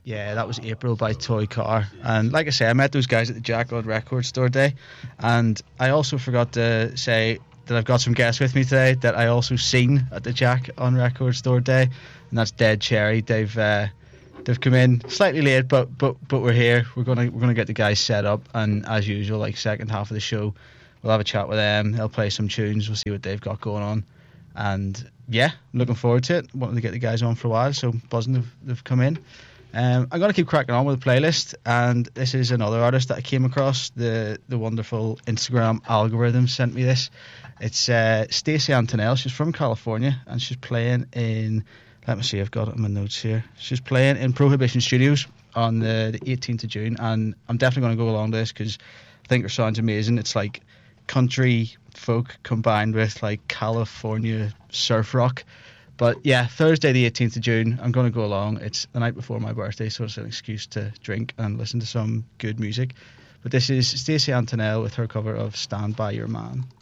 Yeah, that was April by Toy Car. And like I say, I met those guys at the Jack on Record Store Day. And I also forgot to say that I've got some guests with me today that I also seen at the Jack on Record Store Day. And that's Dead Cherry. They've come in slightly late, but we're here. We're gonna get the guys set up, and as usual, like second half of the show, we'll have a chat with them. They'll play some tunes. We'll see what they've got going on. And yeah, I'm looking forward to it. Wanting to get the guys on for a while, so buzzing they've come in. I'm going to keep cracking on with the playlist, and this is another artist that I came across. The wonderful Instagram algorithm sent me this. It's Stacey Antonell. She's from California, and she's playing in, let me see, I've got it in my notes here. She's playing in Prohibition Studios on the 18th of June, and I'm definitely going to go along to this because I think her sound's amazing. It's like country folk combined with like California surf rock. But yeah, Thursday the 18th of June, I'm going to go along. It's the night before my birthday, so it's an excuse to drink and listen to some good music. But this is Stacey Antonell with her cover of Stand By Your Man.